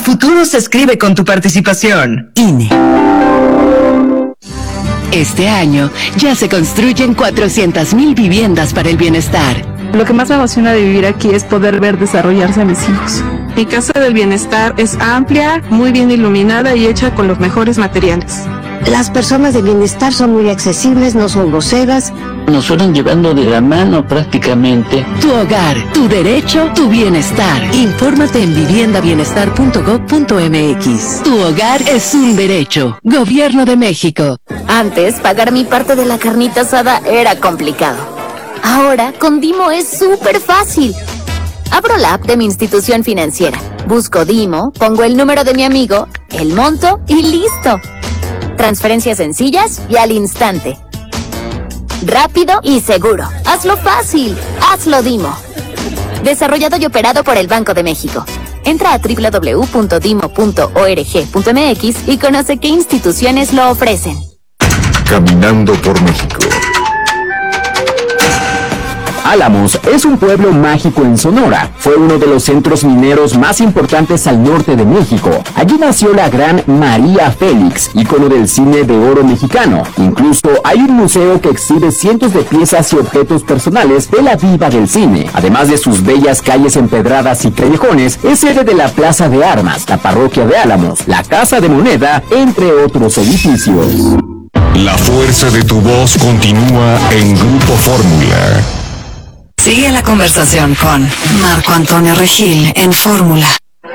futuro se escribe con tu participación. INE. Este año ya se construyen 400,000 viviendas para el bienestar. Lo que más me emociona de vivir aquí es poder ver desarrollarse a mis hijos. Mi casa del bienestar es amplia, muy bien iluminada y hecha con los mejores materiales. Las personas de bienestar son muy accesibles, no son groseras. Nos fueron llevando de la mano prácticamente. Tu hogar, tu derecho, tu bienestar. Infórmate en viviendabienestar.gov.mx. Tu hogar es un derecho. Gobierno de México. Antes, pagar mi parte de la carnita asada era complicado. Ahora, con Dimo es súper fácil. Abro la app de mi institución financiera, busco Dimo, pongo el número de mi amigo, el monto y listo. Transferencias sencillas y al instante. Rápido y seguro. Hazlo fácil. Hazlo Dimo. Desarrollado y operado por el Banco de México. Entra a www.dimo.org.mx y conoce qué instituciones lo ofrecen. Caminando por México. Álamos es un pueblo mágico en Sonora. Fue uno de los centros mineros más importantes al norte de México. Allí nació la gran María Félix, ícono del cine de oro mexicano. Incluso hay un museo que exhibe cientos de piezas y objetos personales de la diva del cine. Además de sus bellas calles empedradas y callejones, es sede de la Plaza de Armas, la Parroquia de Álamos, la Casa de Moneda, entre otros edificios. La fuerza de tu voz continúa en Grupo Fórmula. Sigue la conversación con Marco Antonio Regil en Fórmula.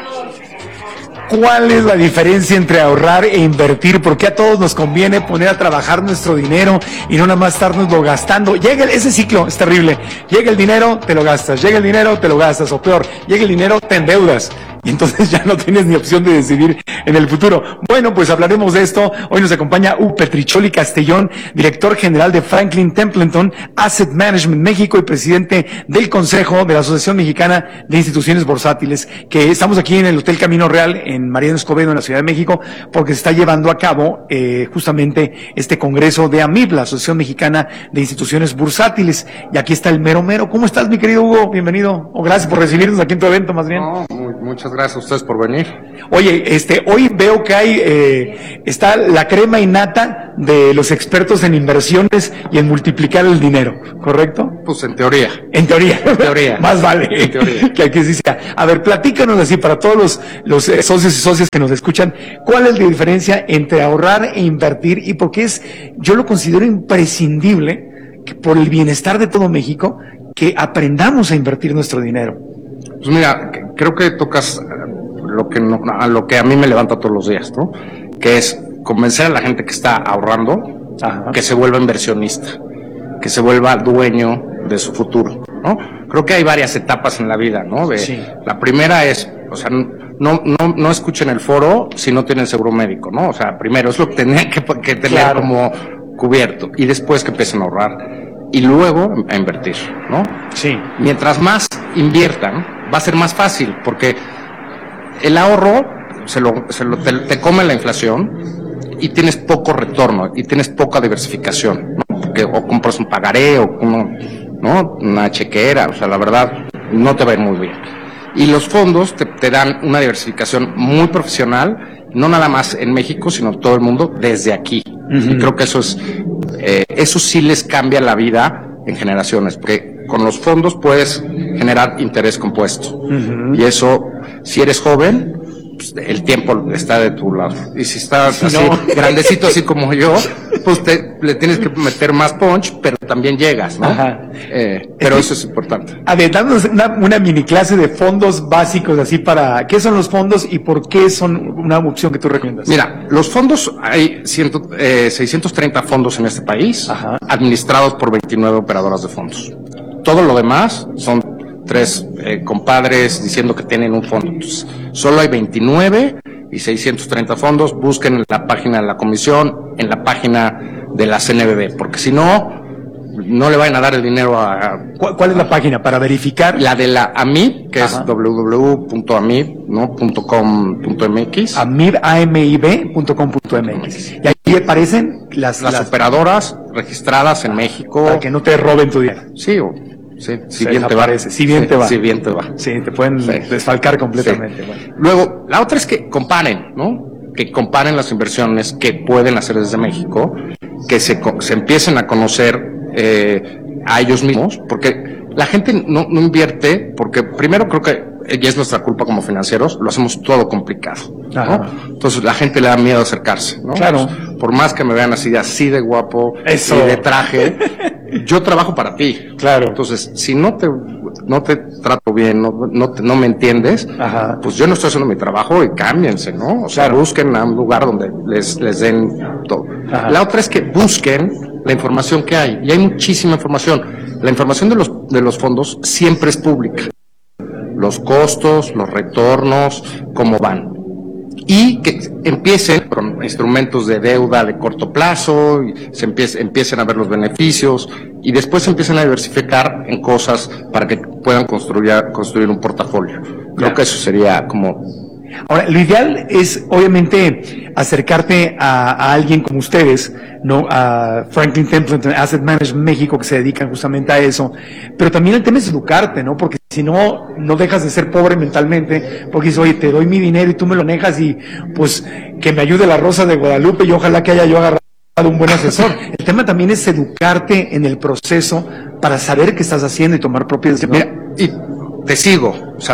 ¿Cuál es la diferencia entre ahorrar e invertir? ¿Por qué a todos nos conviene poner a trabajar nuestro dinero y no nada más estarnoslo gastando? Ese ciclo es terrible. Llega el dinero, te lo gastas. Llega el dinero, te lo gastas. O peor, llega el dinero, te endeudas. Y entonces ya no tienes ni opción de decidir en el futuro. Bueno, pues hablaremos de esto. Hoy nos acompaña Petricholi Castellón, director general de Franklin Templeton Asset Management México y presidente del Consejo de la Asociación Mexicana de Instituciones Bursátiles, que estamos aquí en el Hotel Camino Real en Mariano Escobedo, en la Ciudad de México, porque se está llevando a cabo justamente este congreso de AMIB, la Asociación Mexicana de Instituciones Bursátiles. Y aquí está el mero mero. ¿Cómo estás, mi querido Hugo? Bienvenido. O gracias por recibirnos aquí en tu evento, más bien. No, muchas gracias a ustedes por venir. Oye, hoy veo que hay, está la crema innata de los expertos en inversiones y en multiplicar el dinero, ¿correcto? Pues en teoría. En teoría. En teoría. Más vale. En teoría. Que aquí sí sea. A ver, platícanos así para todos los socios y socias que nos escuchan, ¿cuál es la diferencia entre ahorrar e invertir y por qué yo lo considero imprescindible que por el bienestar de todo México, que aprendamos a invertir nuestro dinero? Pues mira, creo que tocas a lo que a mí me levanta todos los días, ¿no? Que es convencer a la gente que está ahorrando, ajá, que se vuelva inversionista, que se vuelva dueño de su futuro, ¿no? Creo que hay varias etapas en la vida, ¿no? Sí. La primera es, o sea, no escuchen el foro si no tienen seguro médico, ¿no? O sea, primero es lo que tienen que tener, claro, como cubierto, y después que empiecen a ahorrar y luego a invertir, ¿no? Sí. Mientras más inviertan, va a ser más fácil, porque el ahorro te come la inflación y tienes poco retorno y tienes poca diversificación, ¿no? Porque o compras un pagaré o una chequera, o sea, la verdad no te va a ir muy bien. Y los fondos te dan una diversificación muy profesional, no nada más en México, sino en todo el mundo, desde aquí. Uh-huh. Y creo que eso sí les cambia la vida en generaciones, porque con los fondos puedes generar interés compuesto. Uh-huh. Y eso, si eres joven, pues, el tiempo está de tu lado. Y si estás así, grandecito así como yo, pues le tienes que meter más punch, pero también llegas, ¿no? Ajá. Pero eso es importante. A ver, danos una mini clase de fondos básicos así para, ¿qué son los fondos y por qué son una opción que tú recomiendas? Mira, los fondos, hay 630 fondos en este país, ajá, administrados por 29 operadoras de fondos. Todo lo demás son 3 compadres diciendo que tienen un fondo. Entonces, solo hay 29 y 630 fondos. Busquen en la página de la comisión, en la página de la CNBV, porque si no le vayan a dar el dinero a... ¿Cuál es la página para verificar? La de la AMIB, que ajá, es www.amib.com.mx. amib.com.mx. Y ahí aparecen las operadoras registradas en México. Para que no te roben tu dinero. Sí, Sí, si bien te va. Si bien te va. Si bien te va. Sí, te pueden desfalcar completamente. Sí. Bueno. Luego, la otra es que comparen, ¿no? Que comparen las inversiones que pueden hacer desde México, que se empiecen a conocer a ellos mismos, porque la gente no invierte, porque primero creo que, y es nuestra culpa como financieros, lo hacemos todo complicado, ¿no? Entonces la gente le da miedo acercarse, ¿no? Claro. Pues, por más que me vean así de guapo, eso, y de traje, yo trabajo para ti. Claro. Entonces, si no te trato bien, no me entiendes, pues yo no estoy haciendo mi trabajo y cámbiense, ¿no? O sea, busquen a un lugar donde les den todo. La otra es que busquen la información que hay, y hay muchísima información. La información de los fondos siempre es pública. Los costos, los retornos, cómo van. Y que empiecen con instrumentos de deuda de corto plazo, y empiecen a ver los beneficios, y después empiecen a diversificar en cosas para que puedan construir un portafolio. Creo que eso sería como... Ahora, lo ideal es, obviamente, acercarte a alguien como ustedes, ¿no? A Franklin Templeton Asset Management México, que se dedican justamente a eso. Pero también el tema es educarte, ¿no? Porque si no, no dejas de ser pobre mentalmente, porque dices, oye, te doy mi dinero y tú me lo dejas y, pues, que me ayude la Rosa de Guadalupe y ojalá que haya yo agarrado un buen asesor. El tema también es educarte en el proceso para saber qué estás haciendo y tomar propias decisiones. Mira, y te sigo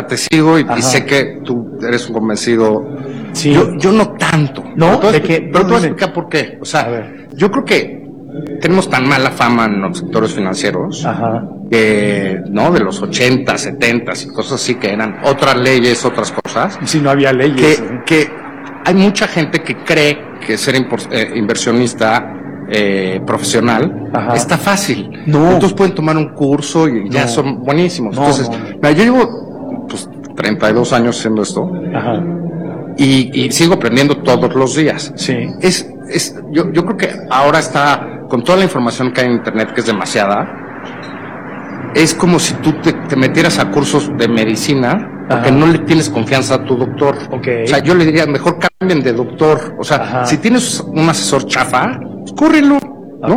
y sé que tú eres un convencido. Sí. Yo no tanto. ¿No? Pero te voy a explicar por qué. O sea, yo creo que tenemos tan mala fama en los sectores financieros, que, ¿no? De los 80, 70 y cosas así, que eran otras leyes, otras cosas. Si no había leyes. Que hay mucha gente que cree que ser inversionista profesional está fácil. No. Entonces pueden tomar un curso y ya son buenísimos. Entonces, mira, yo llevo 32 años haciendo esto. Y sigo aprendiendo todos los días. Sí. Yo creo que ahora está, con toda la información que hay en internet, que es demasiada, es como si tú te metieras a cursos de medicina, porque no le tienes confianza a tu doctor. O sea, yo le diría, mejor cambien de doctor. O sea, si tienes un asesor chafa, pues córrelo, ¿no?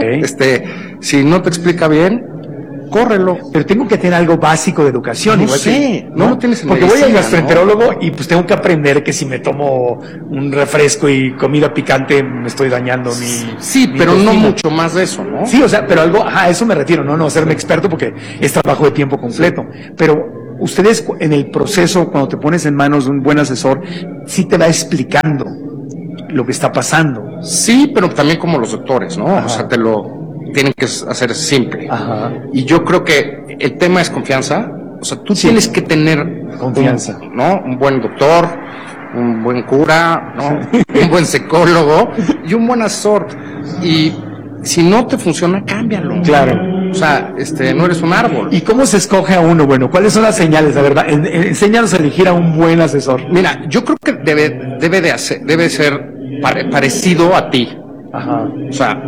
Si no te explica bien, córrelo. Pero tengo que tener algo básico de educación. No igual sé, que, no lo tienes en porque medicina, voy al gastroenterólogo y pues tengo que aprender que si me tomo un refresco y comida picante me estoy dañando mi... Sí, pero no mucho más de eso, ¿no? Sí, o sea, pero algo, a eso me refiero, no hacerme experto porque es trabajo de tiempo completo. Pero ustedes en el proceso, cuando te pones en manos de un buen asesor, sí te va explicando lo que está pasando. Sí, pero también como los doctores, ¿no? O sea, tienen que hacer simple. Y yo creo que el tema es confianza. O sea, tú tienes que tener confianza, ¿no? Un buen doctor, un buen cura, ¿no? Un buen psicólogo y un buen asesor. Y si no te funciona, cámbialo. Claro. O sea, no eres un árbol. ¿Y cómo se escoge a uno? Bueno, ¿cuáles son las señales, la verdad? Enséñanos a elegir a un buen asesor. Mira, yo creo que debe ser parecido a ti. O sea,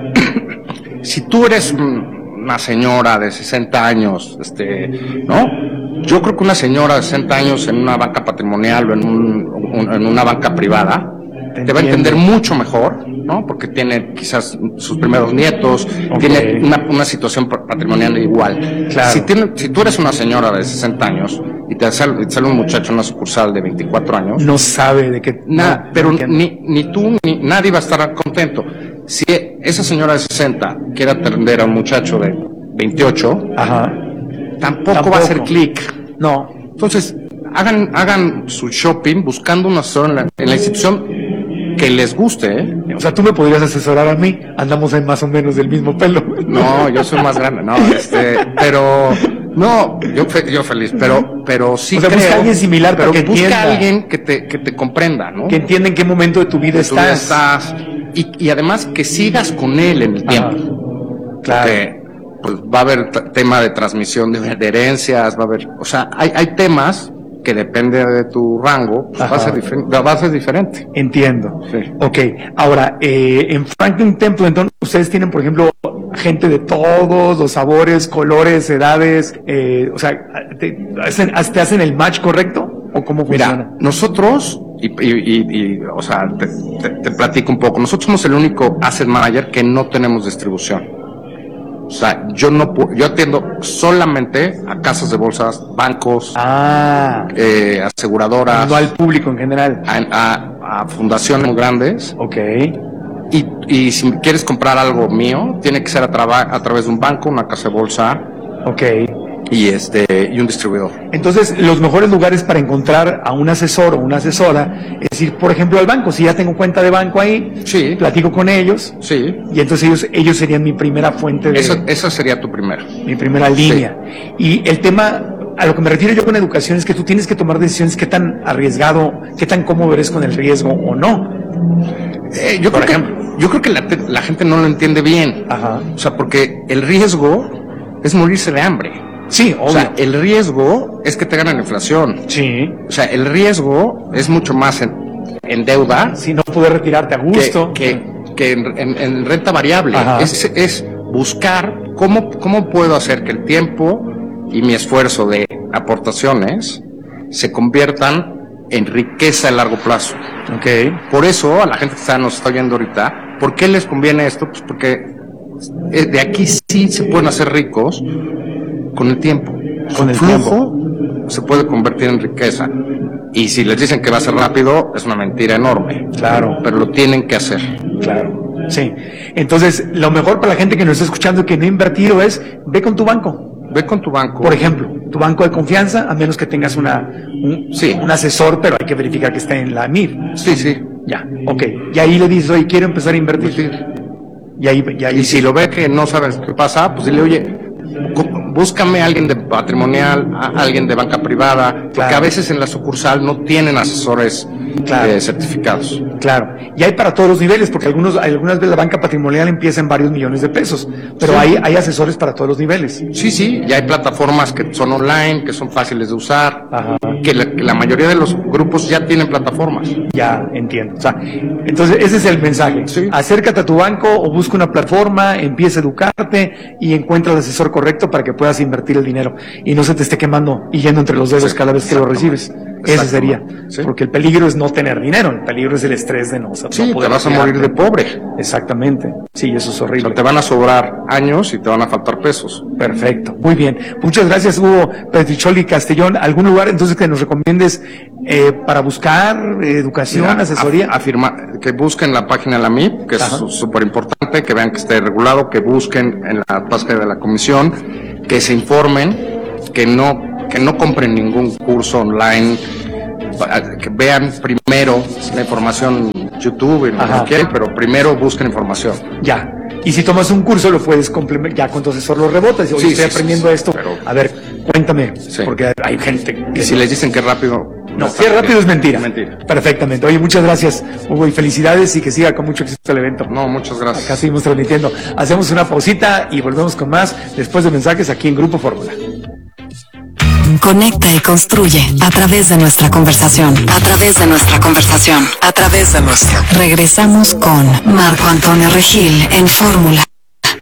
si tú eres una señora de 60 años, ¿no? Yo creo que una señora de 60 años en una banca patrimonial o en una banca privada te va a entender mucho mejor, ¿no? Porque tiene quizás sus primeros nietos, tiene una situación patrimonial igual. Claro. Si tú eres una señora de 60 años y te sale un muchacho en una sucursal de 24 años, no sabe de qué... pero ni tú ni nadie va a estar contento. Si esa señora de 60 quiere atender a un muchacho de 28, tampoco va a hacer clic. No. Entonces, hagan su shopping buscando un asesor en la institución que les guste, ¿eh? O sea, tú me podrías asesorar a mí, andamos en más o menos del mismo pelo. No, yo soy más grande, no, pero no, yo feliz, pero sí, o sea, creo, busca a alguien similar, pero que busca entienda, a alguien que te comprenda, ¿no? Que entienda en qué momento de tu vida estás. Y además que sigas con él en el tiempo. Claro. Porque pues va a haber tema de transmisión de herencias, va a haber, o sea, hay temas que depende de tu rango, pues va a ser diferente. Entiendo. Sí. Ok, ahora, en Franklin Templeton, ustedes tienen, por ejemplo, gente de todos los sabores, colores, edades, o sea, ¿te hacen el match correcto? ¿O cómo funciona? Mira, nosotros, o sea, te platico un poco, nosotros somos el único asset manager que no tenemos distribución. O sea, yo atiendo solamente a casas de bolsas, bancos, aseguradoras. No al público en general. A fundaciones muy grandes. Ok. Y si quieres comprar algo mío, tiene que ser a través de un banco, una casa de bolsa. Ok. Y un distribuidor. Entonces, los mejores lugares para encontrar a un asesor o una asesora es ir, por ejemplo, al banco. Si ya tengo cuenta de banco ahí, sí, platico con ellos. Sí. Y entonces ellos serían mi primera fuente de... Esa sería tu primera. Mi primera línea. Sí. Y el tema, a lo que me refiero yo con educación, es que tú tienes que tomar decisiones qué tan arriesgado, qué tan cómodo eres con el riesgo o no. Yo creo que la gente no lo entiende bien. Ajá. O sea, porque el riesgo es morirse de hambre. Sí, obvio. O sea, el riesgo es que te ganan la inflación. Sí. O sea, el riesgo es mucho más en deuda. Sí, no poder retirarte a gusto. Que en renta variable. Es buscar cómo puedo hacer que el tiempo y mi esfuerzo de aportaciones se conviertan en riqueza a largo plazo. Okay. Por eso, a la gente que nos está oyendo ahorita, ¿por qué les conviene esto? Pues porque de aquí sí se pueden hacer ricos con el tiempo. Con el flujo se puede convertir en riqueza. Y si les dicen que va a ser rápido, es una mentira enorme. Claro. Pero lo tienen que hacer. Claro. Sí. Entonces, lo mejor para la gente que nos está escuchando y que no ha invertido es, ve con tu banco. Ve con tu banco. Por ejemplo, tu banco de confianza, a menos que tengas un asesor, pero hay que verificar que esté en la MIR. Sí, sí. Ya, ok. Y ahí le dices, oye, quiero empezar a invertir. Y si lo ve que no sabes qué pasa, pues dile, oye, búscame a alguien de patrimonial, a alguien de banca privada, porque a veces en la sucursal no tienen asesores certificados. Claro, y hay para todos los niveles, porque algunas veces la banca patrimonial empieza en varios millones de pesos, pero hay asesores para todos los niveles. Sí, y hay plataformas que son online, que son fáciles de usar, que la mayoría de los grupos ya tienen plataformas. Ya, entiendo. O sea, entonces ese es el mensaje. Sí. Acércate a tu banco o busca una plataforma, empieza a educarte y encuentra el asesor correcto para que puedas invertir el dinero y no se te esté quemando y yendo entre los dedos cada vez que lo recibes. Ese sería. Sí. Porque el peligro es no tener dinero, el peligro es el estrés de no poder. Sí, te vas a morir de pobre. Exactamente. Sí, eso es horrible. O sea, te van a sobrar años y te van a faltar pesos. Perfecto. Muy bien. Muchas gracias, Hugo Petricholi Castellón. ¿Algún lugar entonces que nos recomiendes para buscar educación, asesoría? Que busquen la página de la MIP, que es súper importante, que vean que esté regulado, que busquen en la página de la comisión, que se informen, que no compren ningún curso online, que vean primero la información en YouTube y lo que quieren, pero primero busquen información. Ya. Y si tomas un curso lo puedes complementar, ya con tu asesor lo rebotas. Oye, estoy aprendiendo esto, pero a ver, cuéntame, porque hay gente que... Y si les dicen que es rápido... No, si es rápido es mentira. Perfectamente. Oye, muchas gracias, Hugo, y felicidades y que siga con mucho éxito el evento. No, muchas gracias. Acá seguimos transmitiendo. Hacemos una pausita y volvemos con más después de mensajes aquí en Grupo Fórmula. Conecta y construye a través de nuestra conversación. A través de nuestra conversación. A través de nuestra. Regresamos con Marco Antonio Regil en Fórmula.